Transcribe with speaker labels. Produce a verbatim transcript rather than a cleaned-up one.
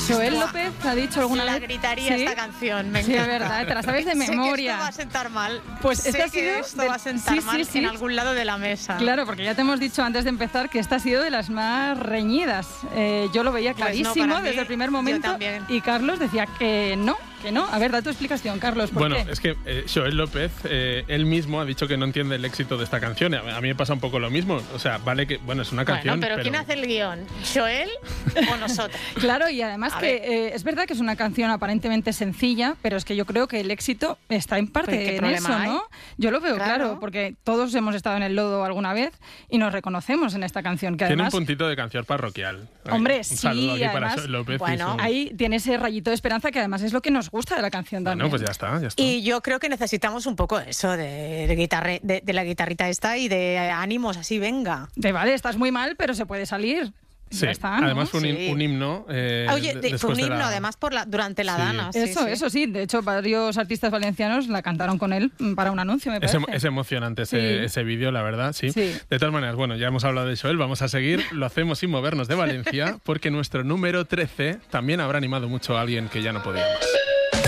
Speaker 1: Joel López ha dicho alguna
Speaker 2: la
Speaker 1: vez...
Speaker 2: La gritaría
Speaker 1: ¿Sí?
Speaker 2: esta canción, me
Speaker 1: Sí,
Speaker 2: encanta.
Speaker 1: es verdad, te la sabes de memoria.
Speaker 2: Sé que esto va a sentar mal.
Speaker 1: Pues
Speaker 2: sé
Speaker 1: este ha
Speaker 2: que
Speaker 1: sido
Speaker 2: esto
Speaker 1: de...
Speaker 2: va a sentar
Speaker 1: sí, sí,
Speaker 2: mal
Speaker 1: sí.
Speaker 2: en algún lado de la mesa.
Speaker 1: Claro, porque ya te hemos dicho antes de empezar que esta ha sido de las más reñidas. Eh, yo lo veía clarísimo
Speaker 2: pues no, para mí,
Speaker 1: desde el primer momento.
Speaker 2: yo también.
Speaker 1: Y Carlos decía que no, que no. A ver, da tu explicación, Carlos, ¿por
Speaker 3: bueno,
Speaker 1: qué?
Speaker 3: es que eh, Joel López, eh, él mismo ha dicho que no entiende el éxito de esta canción. A, a mí me pasa un poco lo mismo. O sea, vale que, bueno, es una canción,
Speaker 2: Bueno, pero,
Speaker 3: pero...
Speaker 2: ¿quién hace el guión? ¿Joel o nosotros?
Speaker 1: Claro, y además
Speaker 2: A
Speaker 1: que eh, es verdad que es una canción aparentemente sencilla, pero es que yo creo que el éxito está en parte
Speaker 2: ¿Pero qué
Speaker 1: en
Speaker 2: problema
Speaker 1: eso,
Speaker 2: hay?
Speaker 1: ¿no? Yo lo veo claro.
Speaker 2: Claro.
Speaker 1: porque todos hemos estado en el lodo alguna vez y nos reconocemos en esta canción, que
Speaker 3: Tiene
Speaker 1: además...
Speaker 3: un puntito de canción parroquial.
Speaker 1: Hombre,
Speaker 3: un
Speaker 1: sí,
Speaker 3: saludo aquí
Speaker 1: además,
Speaker 3: para Joel López.
Speaker 2: bueno,
Speaker 3: y su-
Speaker 1: Ahí tiene ese rayito de esperanza que además es lo que nos gusta de la canción también.
Speaker 3: Bueno, pues ya está, ya está.
Speaker 2: Y yo creo que necesitamos un poco eso de, de, guitarre, de, de la guitarrita esta y de ánimos así, venga.
Speaker 1: De vale, estás muy mal, pero se puede salir.
Speaker 3: Sí,
Speaker 1: Ya está, ¿no?
Speaker 3: además fue un,
Speaker 2: Sí.
Speaker 3: un himno. Eh,
Speaker 2: Oye, de- fue
Speaker 3: después
Speaker 2: un
Speaker 3: de
Speaker 2: himno
Speaker 3: la-
Speaker 2: además por la, durante la
Speaker 3: Sí.
Speaker 2: dana. sí,
Speaker 1: Eso,
Speaker 2: sí.
Speaker 1: eso sí. De hecho, varios artistas valencianos la cantaron con él para un anuncio, me
Speaker 3: Es,
Speaker 1: parece.
Speaker 3: emo- es emocionante ese,
Speaker 1: Sí.
Speaker 3: ese vídeo, la verdad, sí.
Speaker 1: Sí.
Speaker 3: De todas maneras, bueno, ya hemos hablado de Joel, vamos a seguir. Lo hacemos sin movernos de Valencia, porque nuestro número trece también habrá animado mucho a alguien que ya no podíamos.